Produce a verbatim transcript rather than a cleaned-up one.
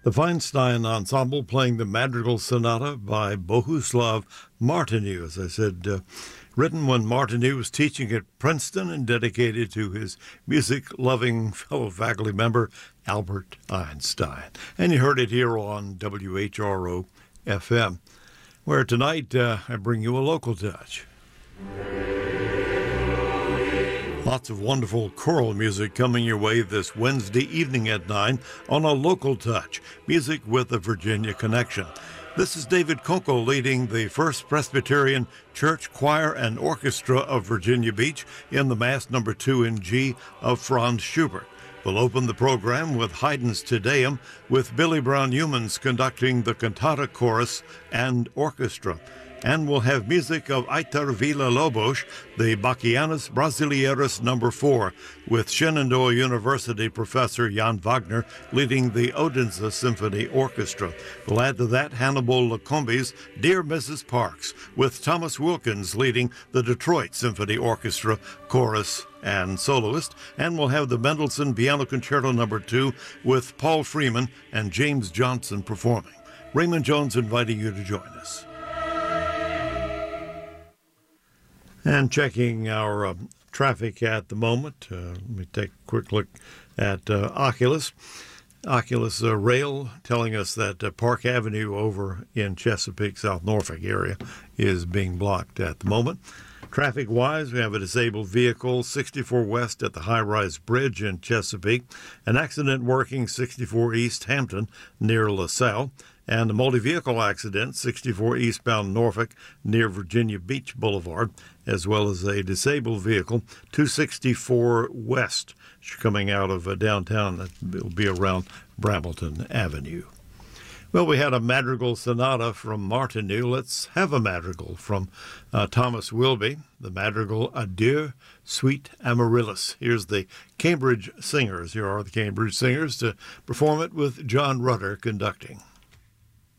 The Feinstein Ensemble playing the Madrigal Sonata by Bohuslav Martinu, as I said, uh, written when Martinu was teaching at Princeton and dedicated to his music-loving fellow faculty member, Albert Einstein. And you heard it here on W H R O F M, where tonight uh, I bring you a local touch. Lots of wonderful choral music coming your way this Wednesday evening at nine on A Local Touch, music with a Virginia connection. This is David Kunkel leading the First Presbyterian Church Choir and Orchestra of Virginia Beach in the Mass number two in G of Franz Schubert. We'll open the program with Haydn's Te Deum, with Billy Brown Humans conducting the cantata chorus and orchestra. And we'll have music of Aitor Villa-Lobos, the Bachianas Brasileiros number four, with Shenandoah University professor Jan Wagner leading the Odense Symphony Orchestra. We'll add to that Hannibal Lacombe's Dear Missus Parks, with Thomas Wilkins leading the Detroit Symphony Orchestra chorus and soloist. And we'll have the Mendelssohn Piano Concerto number two with Paul Freeman and James Johnson performing. Raymond Jones inviting you to join us. And checking our uh, traffic at the moment, uh, let me take a quick look at uh, Oculus. Oculus uh, Rail telling us that uh, Park Avenue over in Chesapeake, South Norfolk area is being blocked at the moment. Traffic-wise, we have a disabled vehicle, sixty-four West at the High Rise Bridge in Chesapeake, an accident working sixty-four East Hampton near LaSalle, and a multi-vehicle accident, sixty-four eastbound Norfolk near Virginia Beach Boulevard, as well as a disabled vehicle, two sixty-four West, coming out of uh, downtown. That will be around Brambleton Avenue. Well, we had a Madrigal Sonata from Martinu. Let's have a Madrigal from uh, Thomas Wilby, the Madrigal Adieu, Sweet Amaryllis. Here's the Cambridge Singers. Here are the Cambridge Singers to perform it with John Rutter conducting.